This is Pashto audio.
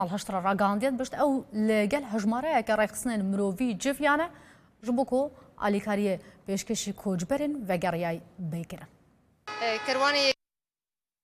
الهشترا راگاندیت بشت او لگل هجماره که رایخسنن مروی جفیانه جبوکو آلیکاری پیشکشی کوچبرین و گریای بیکرن.